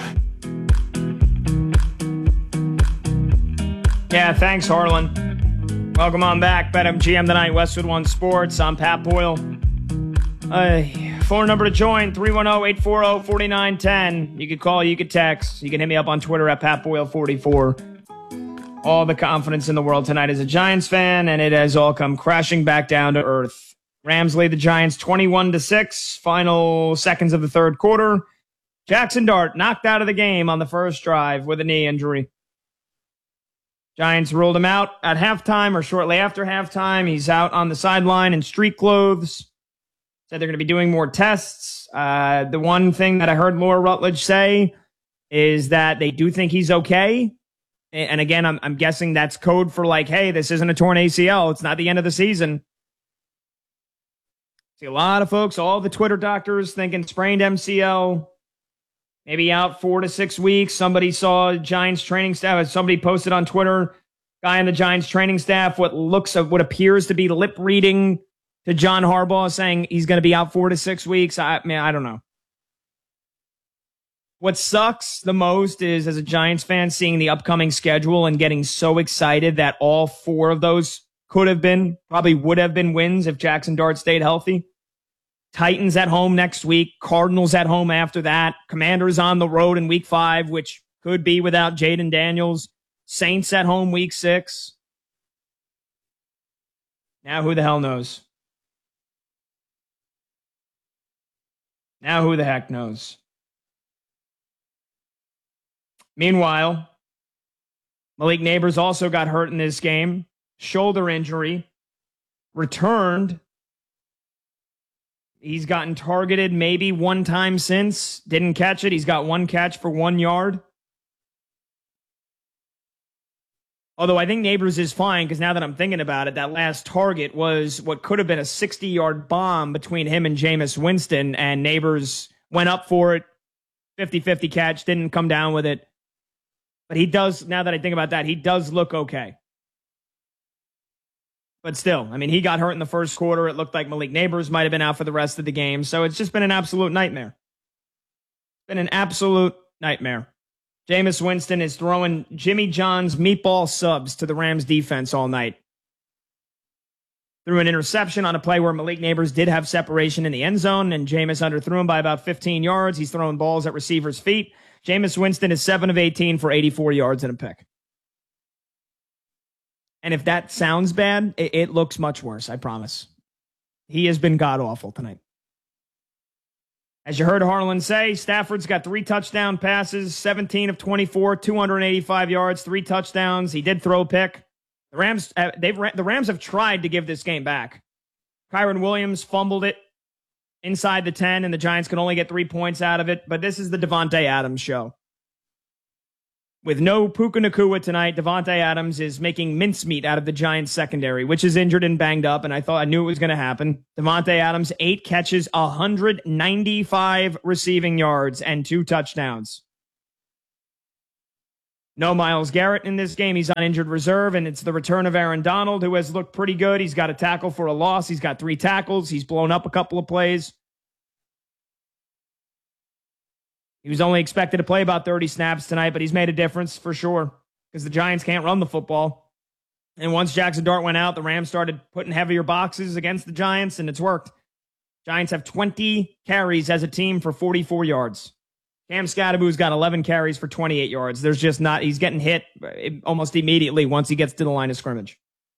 D: Yeah, thanks, Harlan. Welcome on back. BetMGM tonight, Westwood One Sports. I'm Pat Boyle. Phone number to join, 310-840-4910. You could call, you could text. You can hit me up on Twitter at PatBoyle44. All the confidence in the world tonight as a Giants fan, and it has all come crashing back down to earth. Rams lead the Giants 21-6, final seconds of the third quarter. Jackson Dart knocked out of the game on the first drive with a knee injury. Giants ruled him out at halftime or shortly after halftime. He's out on the sideline in street clothes. Said they're going to be doing more tests. The one thing that I heard Laura Rutledge say is that they do think he's okay. And again, I'm guessing that's code for like, hey, this isn't a torn ACL. It's not the end of the season. See a lot of folks, all the Twitter doctors thinking sprained MCL, maybe out 4 to 6 weeks. Somebody saw Giants training staff. Somebody posted on Twitter, guy in the Giants training staff, what appears to be lip reading to John Harbaugh saying he's going to be out 4 to 6 weeks. I don't know. What sucks the most is, as a Giants fan, seeing the upcoming schedule and getting so excited that all 4 of those probably would have been wins if Jackson Dart stayed healthy. Titans at home next week. Cardinals at home after that. Commanders on the road in week 5, which could be without Jaden Daniels. Saints at home week 6. Now who the hell knows? Now who the heck knows? Meanwhile, Malik Neighbors also got hurt in this game. Shoulder injury. Returned. He's gotten targeted maybe one time since. Didn't catch it. He's got 1 catch for 1 yard. Although I think Neighbors is fine, because now that I'm thinking about it, that last target was what could have been a 60-yard bomb between him and Jameis Winston, and Neighbors went up for it. 50-50 catch, didn't come down with it. But he does, now that I think about that, he does look okay. But still, I mean, he got hurt in the first quarter. It looked like Malik Neighbors might have been out for the rest of the game. So it's just been an absolute nightmare. Been an absolute nightmare. Jameis Winston is throwing Jimmy John's meatball subs to the Rams defense all night. Threw an interception on a play where Malik Neighbors did have separation in the end zone, and Jameis underthrew him by about 15 yards. He's throwing balls at receivers' feet. Jameis Winston is 7 of 18 for 84 yards and a pick. And if that sounds bad, it looks much worse, I promise. He has been god-awful tonight. As you heard Harlan say, Stafford's got 3 touchdown passes, 17 of 24, 285 yards, 3 touchdowns. He did throw a pick. The Rams have tried to give this game back. Kyron Williams fumbled it inside the 10, and the Giants can only get 3 points out of it. But this is the Devontae Adams show. With no Puka Nacua tonight, Davante Adams is making mincemeat out of the Giants secondary, which is injured and banged up, and I knew it was going to happen. Davante Adams, 8 catches, 195 receiving yards, and 2 touchdowns. No Myles Garrett in this game. He's on injured reserve, and it's the return of Aaron Donald, who has looked pretty good. He's got a tackle for a loss. He's got 3 tackles. He's blown up a couple of plays. He was only expected to play about 30 snaps tonight, but he's made a difference for sure because the Giants can't run the football. And once Jackson Dart went out, the Rams started putting heavier boxes against the Giants, and it's worked. Giants have 20 carries as a team for 44 yards. Cam Scadaboo's got 11 carries for 28 yards. There's just not, he's getting hit almost immediately once he gets to the line of scrimmage.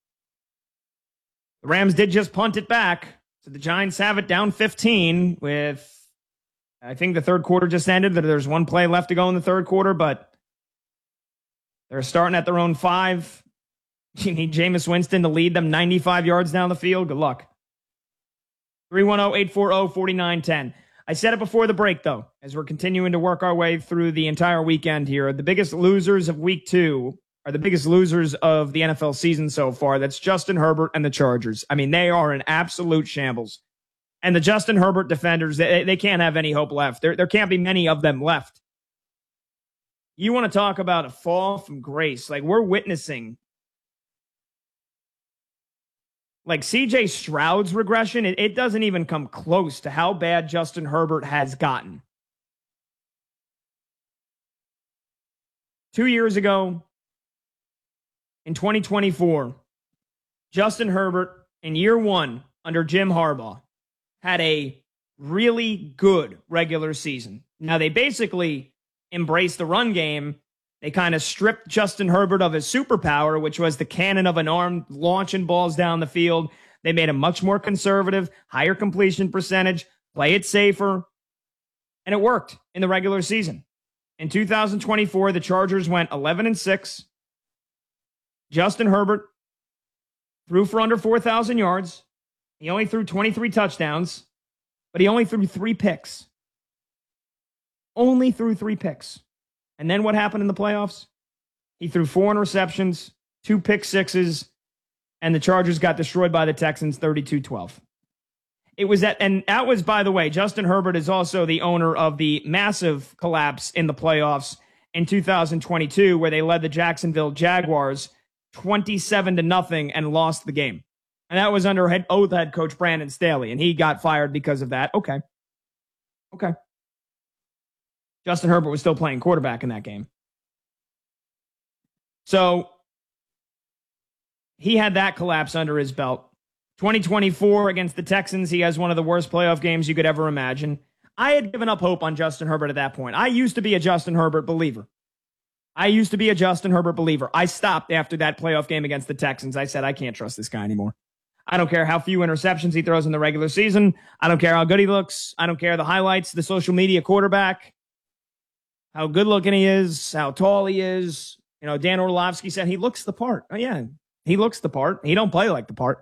D: The Rams did just punt it back, so the Giants have it down 15 with, I think the third quarter just ended. There's 1 play left to go in the third quarter, but they're starting at their own 5. You need Jameis Winston to lead them 95 yards down the field. Good luck. 310-840-4910. I said it before the break, though, as we're continuing to work our way through the entire weekend here. The biggest losers of week 2 are the biggest losers of the NFL season so far. That's Justin Herbert and the Chargers. I mean, they are in absolute shambles. And the Justin Herbert defenders, they can't have any hope left. There can't be many of them left. You want to talk about a fall from grace. Like, we're witnessing, like, C.J. Stroud's regression. It doesn't even come close to how bad Justin Herbert has gotten. 2 years ago, in 2024, Justin Herbert, in year 1 under Jim Harbaugh, had a really good regular season. Now, they basically embraced the run game. They kind of stripped Justin Herbert of his superpower, which was the cannon of an arm launching balls down the field. They made him much more conservative, higher completion percentage, play it safer, and it worked in the regular season. In 2024, the Chargers went 11-6. Justin Herbert threw for under 4,000 yards. He only threw 23 touchdowns, but he only threw 3 picks. Only threw 3 picks. And then what happened in the playoffs? He threw 4 interceptions, 2 pick sixes, and the Chargers got destroyed by the Texans 32-12. It was that, and that was, by the way, Justin Herbert is also the owner of the massive collapse in the playoffs in 2022, where they led the Jacksonville Jaguars 27-0 and lost the game. And that was under head coach Brandon Staley, and he got fired because of that. Okay. Justin Herbert was still playing quarterback in that game. So he had that collapse under his belt. 2024 against the Texans, he has one of the worst playoff games you could ever imagine. I had given up hope on Justin Herbert at that point. I used to be a Justin Herbert believer. I stopped after that playoff game against the Texans. I said, I can't trust this guy anymore. I don't care how few interceptions he throws in the regular season. I don't care how good he looks. I don't care the highlights, the social media quarterback, how good looking he is, how tall he is. You know, Dan Orlovsky said he looks the part. Oh, yeah, he looks the part. He don't play like the part.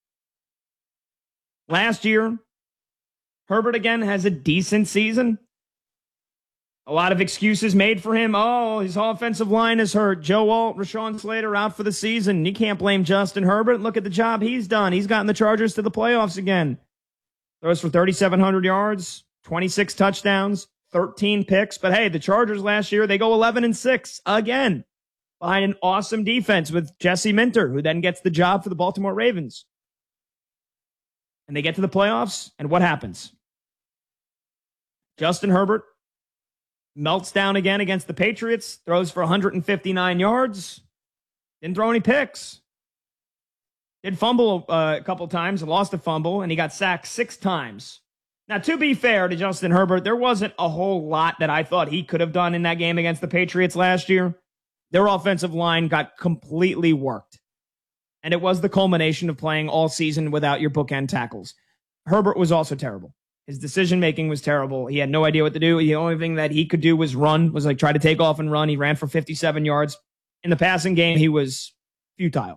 D: Last year, Herbert again has a decent season. A lot of excuses made for him. Oh, his offensive line is hurt. Joe Alt, Rashawn Slater out for the season. You can't blame Justin Herbert. Look at the job he's done. He's gotten the Chargers to the playoffs again. Throws for 3,700 yards, 26 touchdowns, 13 picks. But hey, the Chargers last year, they go 11-6 again behind an awesome defense with Jesse Minter, who then gets the job for the Baltimore Ravens. And they get to the playoffs, and what happens? Justin Herbert melts down again against the Patriots, throws for 159 yards, didn't throw any picks. Did fumble a couple times, lost a fumble, and he got sacked 6 times. Now, to be fair to Justin Herbert, there wasn't a whole lot that I thought he could have done in that game against the Patriots last year. Their offensive line got completely worked. And it was the culmination of playing all season without your bookend tackles. Herbert was also terrible. His decision-making was terrible. He had no idea what to do. The only thing that he could do was run, was like try to take off and run. He ran for 57 yards. In the passing game, he was futile.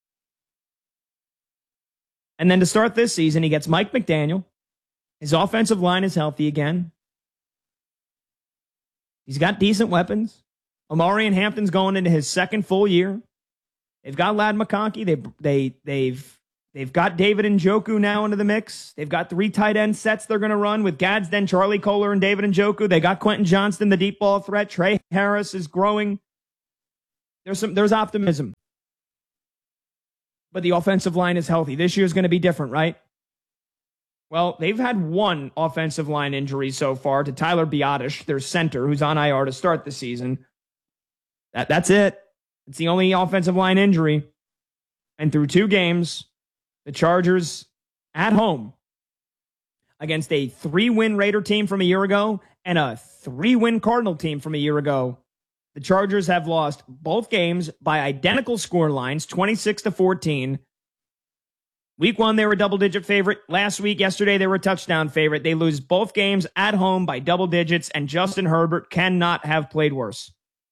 D: And then to start this season, he gets Mike McDaniel. His offensive line is healthy again. He's got decent weapons. Omarion Hampton's going into his second full year. They've got Ladd McConkey. They've got David Njoku now into the mix. They've got 3 tight end sets they're going to run with Gadsden, Charlie Kohler, and David Njoku. They got Quentin Johnston, the deep ball threat. Trey Harris is growing. There's optimism. But the offensive line is healthy. This year's going to be different, right? Well, they've had one offensive line injury so far to Tyler Biotish, their center, who's on IR to start the season. That's it. It's the only offensive line injury. And through 2 games, the Chargers at home against a 3-win Raider team from a year ago and a 3-win Cardinal team from a year ago, the Chargers have lost both games by identical score lines, 26-14. Week 1, they were a double-digit favorite. Yesterday, they were a touchdown favorite. They lose both games at home by double digits, and Justin Herbert cannot have played worse.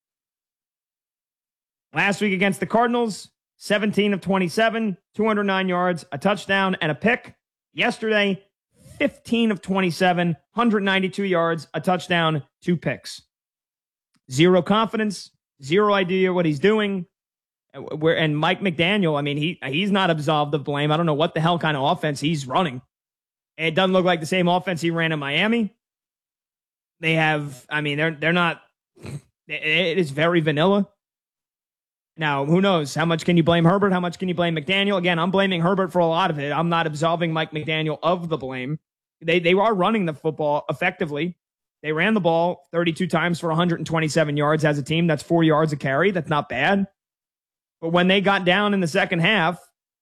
D: Last week against the Cardinals, 17 of 27, 209 yards, a touchdown, and a pick. Yesterday, 15 of 27, 192 yards, a touchdown, 2 picks. Zero confidence, zero idea what he's doing. And Mike McDaniel, I mean, he's not absolved of blame. I don't know what the hell kind of offense he's running. It doesn't look like the same offense he ran in Miami. They have, I mean, they're not, it is very vanilla. Now, who knows? How much can you blame Herbert? How much can you blame McDaniel? Again, I'm blaming Herbert for a lot of it. I'm not absolving Mike McDaniel of the blame. They are running the football effectively. They ran the ball 32 times for 127 yards as a team. That's 4 yards a carry. That's not bad. But when they got down in the second half,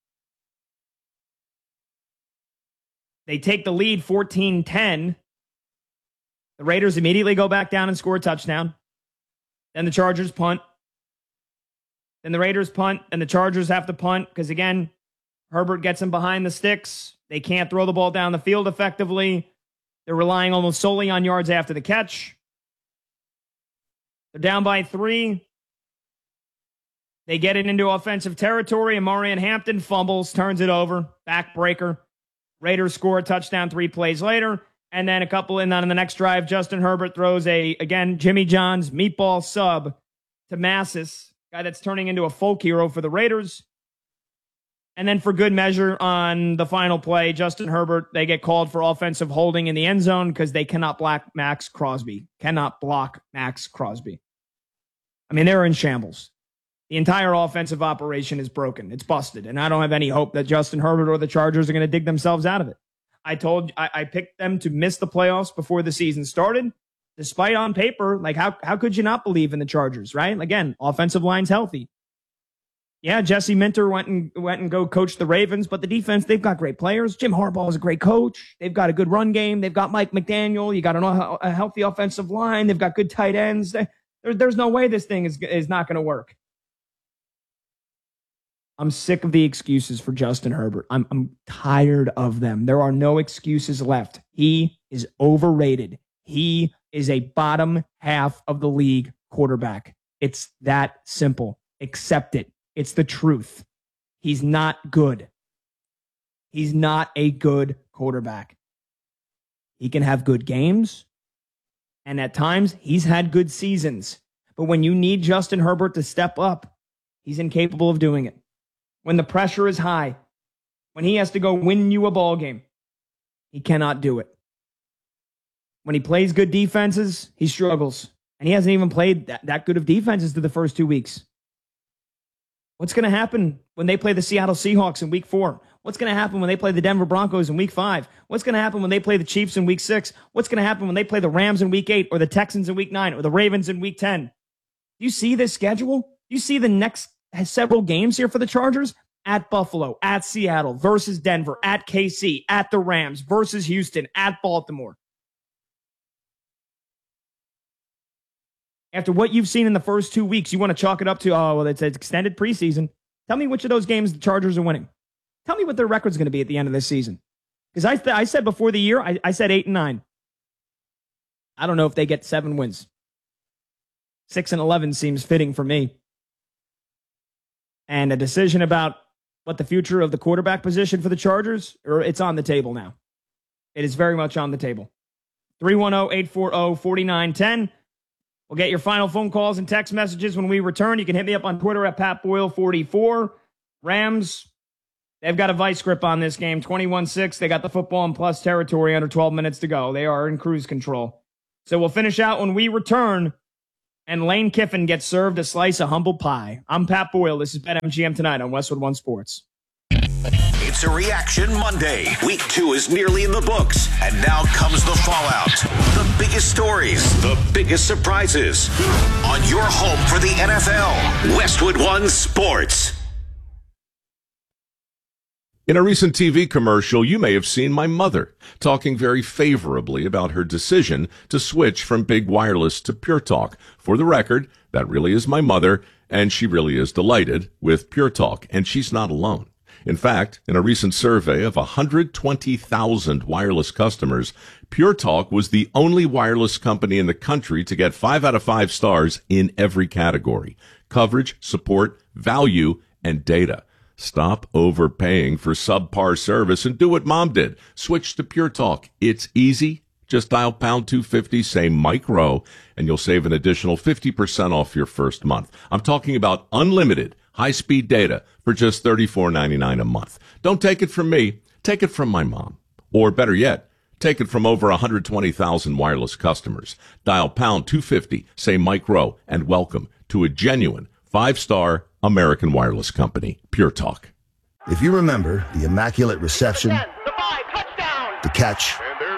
D: they take the lead 14-10. The Raiders immediately go back down and score a touchdown. Then the Chargers punt. Then the Raiders punt, and the Chargers have to punt because, again, Herbert gets them behind the sticks. They can't throw the ball down the field effectively. They're relying almost solely on yards after the catch. They're down by 3. They get it into offensive territory, and Omarion Hampton fumbles, turns it over, backbreaker. Raiders score a touchdown 3 plays later, and then a couple in on the next drive, Justin Herbert throws again, Jimmy John's meatball sub to Massis, guy that's turning into a folk hero for the Raiders. And then for good measure on the final play, Justin Herbert, they get called for offensive holding in the end zone because they cannot block Max Crosby. Cannot block Max Crosby. I mean, they're in shambles. The entire offensive operation is broken. It's busted. And I don't have any hope that Justin Herbert or the Chargers are going to dig themselves out of it. I picked them to miss the playoffs before the season started. Despite on paper, like how could you not believe in the Chargers, right? Again, offensive line's healthy. Yeah, Jesse Minter went and go coach the Ravens, but the defense, they've got great players. Jim Harbaugh is a great coach. They've got a good run game. They've got Mike McDaniel. You got a healthy offensive line. They've got good tight ends. There's no way this thing is not going to work. I'm sick of the excuses for Justin Herbert. I'm tired of them. There are no excuses left. He is overrated. He is a bottom half of the league quarterback. It's that simple. Accept it. It's the truth. He's not good. He's not a good quarterback. He can have good games, and at times he's had good seasons. But when you need Justin Herbert to step up, he's incapable of doing it. When the pressure is high, when he has to go win you a ball game, he cannot do it. When he plays good defenses, he struggles. And he hasn't even played that good of defenses through the first 2 weeks. What's going to happen when they play the Seattle Seahawks in week 4? What's going to happen when they play the Denver Broncos in week 5? What's going to happen when they play the Chiefs in week 6? What's going to happen when they play the Rams in week 8 or the Texans in week 9 or the Ravens in week 10? Do you see this schedule? Do you see the next several games here for the Chargers? At Buffalo, at Seattle, versus Denver, at KC, at the Rams, versus Houston, at Baltimore. After what you've seen in the first 2 weeks, you want to chalk it up to, oh, well, it's an extended preseason. Tell me which of those games the Chargers are winning. Tell me what their record's going to be at the end of this season. Because I said before the year, I said 8-9. I don't know if they get 7 wins. 6-11 seems fitting for me. And a decision about what the future of the quarterback position for the Chargers, or it's on the table now. It is very much on the table. 310-840-4910. We'll get your final phone calls and text messages when we return. You can hit me up on Twitter at PatBoyle44. Rams, they've got a vice grip on this game, 21-6. They got the football in plus territory under 12 minutes to go. They are in cruise control. So we'll finish out when we return, and Lane Kiffin gets served a slice of humble pie. I'm Pat Boyle. This is BetMGM Tonight on Westwood One Sports.
P: It's a Reaction Monday. Week 2 is nearly in the books, and now comes the fallout. The biggest stories, the biggest surprises. On your home for the NFL, Westwood One Sports.
F: In a recent TV commercial, you may have seen my mother talking very favorably about her decision to switch from big wireless to Pure Talk. For the record, that really is my mother, and she really is delighted with Pure Talk, and she's not alone. In fact, in a recent survey of 120,000 wireless customers, Pure Talk was the only wireless company in the country to get 5 out of 5 stars in every category: coverage, support, value, and data. Stop overpaying for subpar service and do what Mom did. Switch to Pure Talk. It's easy. Just dial pound 250, say Mike Rowe, and you'll save an additional 50% off your first month. I'm talking about unlimited high-speed data for just $34.99 a month. Don't take it from me. Take it from my mom. Or better yet, take it from over 120,000 wireless customers. Dial pound 250, say Mike Rowe, and welcome to a genuine 5-star American wireless company, Pure Talk.
G: If you remember the immaculate reception, the catch,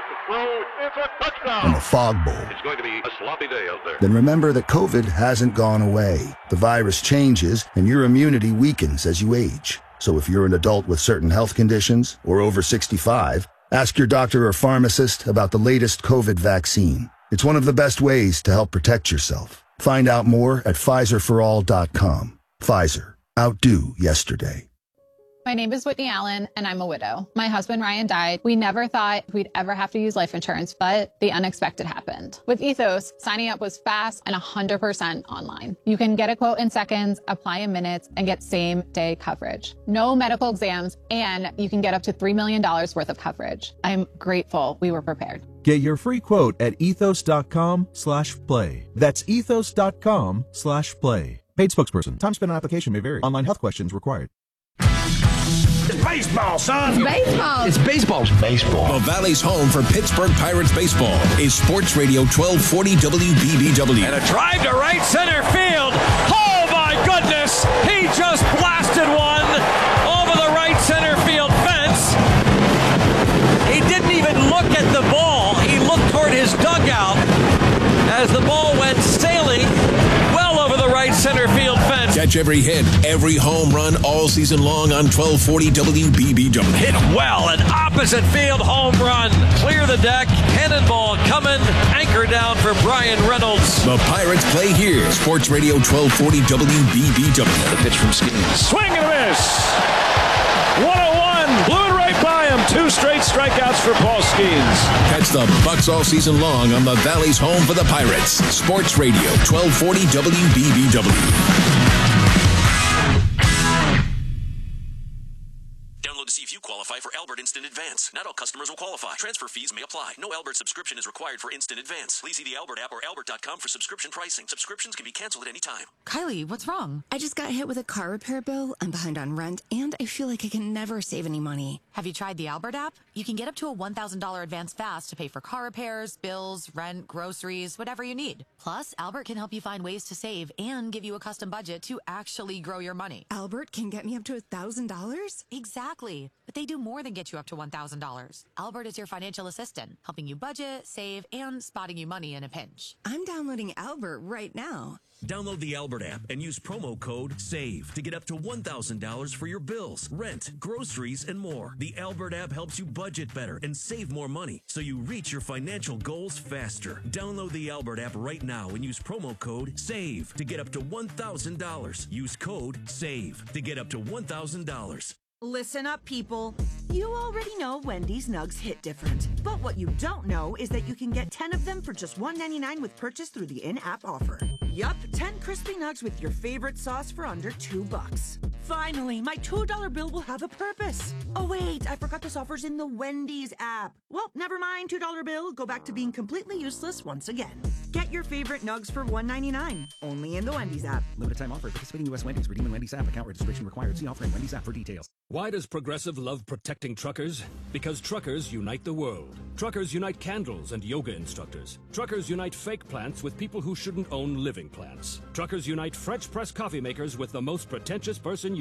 G: and the fog bowl,
I: It's going to be a sloppy day out there.
G: then remember that COVID hasn't gone away. The virus changes and your immunity weakens as you age. So if you're an adult with certain health conditions or over 65, ask your doctor or pharmacist about the latest COVID vaccine. It's one of the best ways to help protect yourself. Find out more at PfizerForAll.com. Pfizer. Outdo yesterday.
J: My name is Whitney Allen, and I'm a widow. My husband, Ryan, died. We never thought we'd ever have to use life insurance, but the unexpected happened. With Ethos, signing up was fast and 100% online. You can get a quote in seconds, apply in minutes, and get same-day coverage. No medical exams, and you can get up to $3 million worth of coverage. I'm grateful we were prepared.
N: Get your free quote at ethos.com/play. That's ethos.com/play. Paid spokesperson. Time spent on application may vary. Online health questions required.
I: It's baseball, son.
J: It's baseball.
I: It's baseball.
E: The Valley's home for Pittsburgh Pirates baseball is Sports Radio 1240 WBBW.
I: And a drive to right center field. Oh, my goodness. He just blasted one over the right center field fence. He didn't even look at the ball. He looked toward his dugout as the ball went sailing well over the right center field fence.
E: Catch every hit, every home run all season long on 1240 WBBW.
I: Hit well, an opposite field home run. Clear the deck, cannonball coming, anchor down for Brian Reynolds.
E: The Pirates play here. Sports Radio 1240 WBBW.
I: The pitch from Skeens. Swing and a miss. 101, blew it right by him. 2 straight strikeouts for Paul Skeens.
E: Catch the Bucks all season long on the Valley's home for the Pirates. Sports Radio 1240 WBBW.
H: Download to see if you qualify for Albert Instant Advance. Not all customers will qualify. Transfer fees may apply. No Albert subscription is required for Instant Advance. Please see the Albert app or albert.com for subscription pricing. Subscriptions can be canceled at any time.
T: Kylie, what's wrong? I just got hit with a car repair bill. I'm behind on rent, and I feel like I can never save any money.
U: Have you tried the Albert app? You can get up to a $1,000 advance fast to pay for car repairs, bills, rent, groceries, whatever you need. Plus, Albert can help you find ways to save and give you a custom budget to actually grow your money.
T: Albert can get me up to $1,000?
U: Exactly. But they do more than get you up to $1,000. Albert is your financial assistant, helping you budget, save, and spotting you money in a pinch.
T: I'm downloading Albert right now.
V: Download the Albert app and use promo code SAVE to get up to $1,000 for your bills, rent, groceries, and more. The Albert app helps you budget better and save more money so you reach your financial goals faster. Download the Albert app right now and use promo code SAVE to get up to $1,000. Use code SAVE to get up to $1,000.
Z: Listen up, people. You already know Wendy's Nugs hit different. But what you don't know is that you can get 10 of them for just $1.99 with purchase through the in-app offer. Yup, 10 crispy nugs with your favorite sauce for under $2. Finally, my $2 bill will have a purpose. Oh, wait, I forgot this offer's in the Wendy's app. Well, never mind, $2 bill. Go back to being completely useless once again. Get your favorite nugs for $1.99, only in the Wendy's app.
B: Limited time offer. Participating U.S. Wendy's. Redeem in Wendy's app. Account registration required. See offer in Wendy's app for details.
L: Why does Progressive love protecting truckers? Because truckers unite the world. Truckers unite candles and yoga instructors. Truckers unite fake plants with people who shouldn't own living plants. Truckers unite French press coffee makers with the most pretentious person